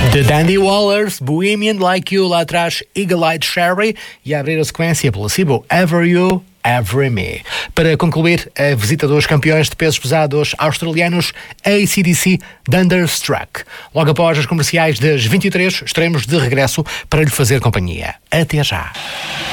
The Dandy Wallers, Bohemian Like You, lá atrás Eagle-Eyed Cherry e a abrir a sequência Placebo, Ever You, Every Me. Para concluir, a visita dos campeões de pesos pesados australianos AC/DC Thunderstruck. Logo após as comerciais das 23, estaremos de regresso para lhe fazer companhia. Até já!